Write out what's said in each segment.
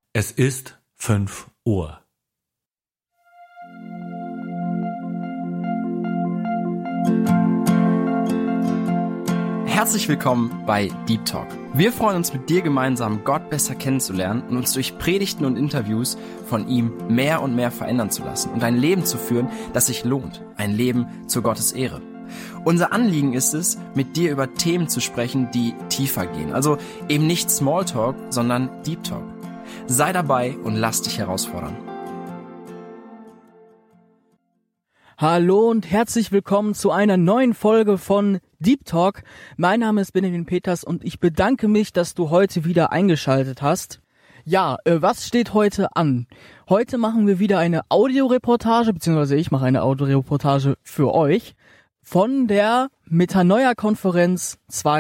Es ist 5 Uhr. Herzlich willkommen bei Deep Talk. Wir freuen uns, mit dir gemeinsam Gott besser kennenzulernen und uns durch Predigten und Interviews von ihm mehr und mehr verändern zu lassen und ein Leben zu führen, das sich lohnt. Ein Leben zu Gottes Ehre. Unser Anliegen ist es, mit dir über Themen zu sprechen, die tiefer gehen. Also eben nicht Smalltalk, sondern Deep Talk. Sei dabei und lass dich herausfordern. Hallo und herzlich willkommen zu einer neuen Folge von Deep Talk. Mein Name ist Benjamin Peters und ich bedanke mich, dass du heute wieder eingeschaltet hast. Ja, was steht heute an? Heute machen wir wieder eine Audioreportage, beziehungsweise ich mache eine Audioreportage für euch von der Metanoia-Konferenz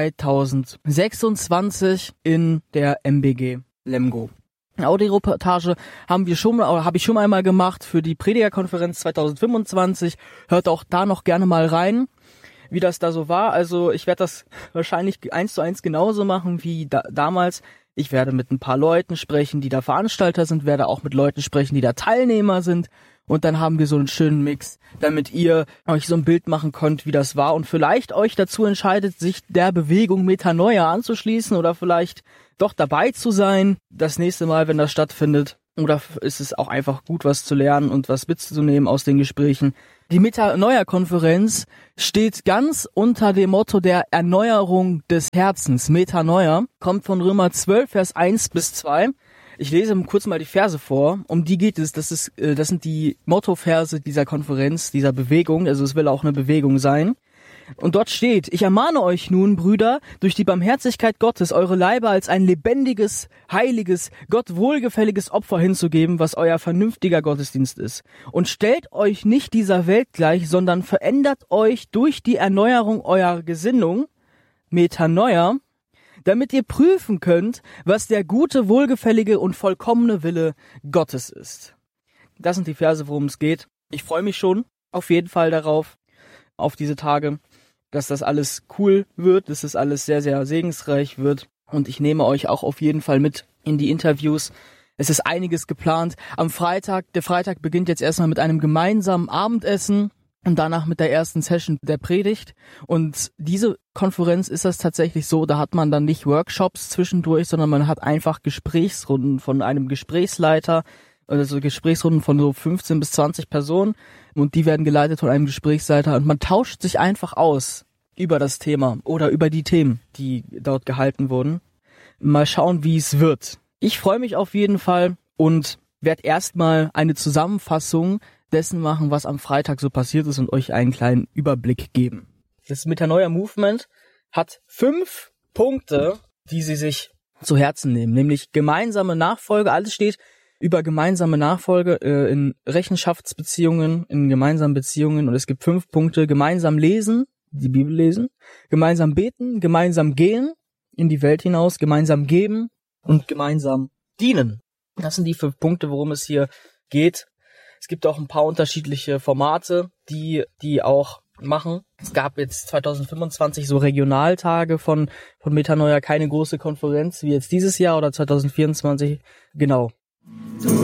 2026 in der MBG Lemgo. Eine Audioreportage habe ich schon einmal gemacht für die Predigerkonferenz 2025. Hört auch da noch gerne mal rein, wie das da so war. Also ich werde das wahrscheinlich 1:1 genauso machen wie damals. Ich werde mit ein paar Leuten sprechen, die da Veranstalter sind, werde auch mit Leuten sprechen, die da Teilnehmer sind. Und dann haben wir so einen schönen Mix, damit ihr euch so ein Bild machen könnt, wie das war. Und vielleicht euch dazu entscheidet, sich der Bewegung Metanoia anzuschließen oder vielleicht doch dabei zu sein, das nächste Mal, wenn das stattfindet. Oder ist es auch einfach gut, was zu lernen und was mitzunehmen aus den Gesprächen. Die Metanoia-Konferenz steht ganz unter dem Motto der Erneuerung des Herzens. Metanoia kommt von Römer 12, Vers 1-2. Ich lese kurz mal die Verse vor. Um die geht es. Das sind die Mottoverse dieser Konferenz, dieser Bewegung. Also es will auch eine Bewegung sein. Und dort steht: Ich ermahne euch nun, Brüder, durch die Barmherzigkeit Gottes, eure Leiber als ein lebendiges, heiliges, Gott wohlgefälliges Opfer hinzugeben, was euer vernünftiger Gottesdienst ist. Und stellt euch nicht dieser Welt gleich, sondern verändert euch durch die Erneuerung eurer Gesinnung, Metanoia, damit ihr prüfen könnt, was der gute, wohlgefällige und vollkommene Wille Gottes ist. Das sind die Verse, worum es geht. Ich freue mich schon auf jeden Fall darauf, auf diese Tage, dass das alles cool wird, dass das alles sehr, sehr segensreich wird. Und ich nehme euch auch auf jeden Fall mit in die Interviews. Es ist einiges geplant. Der Freitag beginnt jetzt erstmal mit einem gemeinsamen Abendessen und danach mit der ersten Session der Predigt. Und diese Konferenz ist das tatsächlich so, da hat man dann nicht Workshops zwischendurch, sondern man hat einfach Gesprächsrunden von einem Gesprächsleiter, also Gesprächsrunden von so 15 bis 20 Personen, und die werden geleitet von einem Gesprächsleiter und man tauscht sich einfach aus über das Thema oder über die Themen, die dort gehalten wurden. Mal schauen, wie es wird. Ich freue mich auf jeden Fall und werde erstmal eine Zusammenfassung dessen machen, was am Freitag so passiert ist und euch einen kleinen Überblick geben. Das Metanoia Movement hat 5 Punkte, die sie sich zu Herzen nehmen, nämlich gemeinsame Nachfolge. Alles steht über gemeinsame Nachfolge in Rechenschaftsbeziehungen, in gemeinsamen Beziehungen, und es gibt 5 Punkte: gemeinsam lesen, die Bibel lesen, gemeinsam beten, gemeinsam gehen in die Welt hinaus, gemeinsam geben und gemeinsam dienen. Das sind die 5 Punkte, worum es hier geht. Es gibt auch ein paar unterschiedliche Formate, die auch machen. Es gab jetzt 2025 so Regionaltage von Metanoia, keine große Konferenz wie jetzt dieses Jahr, oder 2024, genau.